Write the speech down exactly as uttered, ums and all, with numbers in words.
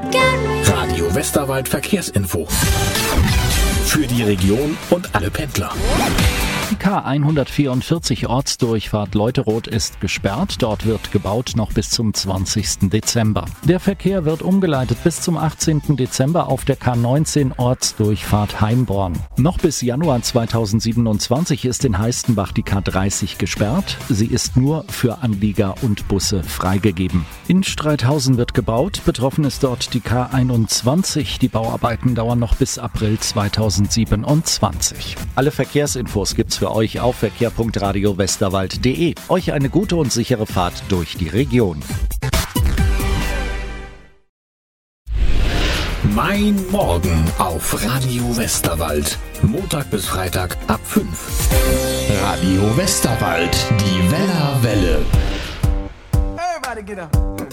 Radio Westerwald Verkehrsinfo. Für die Region und alle Pendler. Die K hundertvierundvierzig Ortsdurchfahrt Leuteroth ist gesperrt. Dort wird gebaut noch bis zum zwanzigsten Dezember. Der Verkehr wird umgeleitet bis zum achtzehnten Dezember auf der K neunzehn Ortsdurchfahrt Heimborn. Noch bis Januar zweitausendsiebenundzwanzig ist in Heistenbach die K dreißig gesperrt. Sie ist nur für Anlieger und Busse freigegeben. In Streithausen wird gebaut. Betroffen ist dort die K einundzwanzig. Die Bauarbeiten dauern noch bis April zweitausendsiebenundzwanzig. Alle Verkehrsinfos gibt's für euch auf verkehr punkt radio westerwald punkt de. Euch eine gute und sichere Fahrt durch die Region. Mein Morgen auf Radio Westerwald. Montag bis Freitag ab fünf. Radio Westerwald, die Wellerwelle. Everybody get up.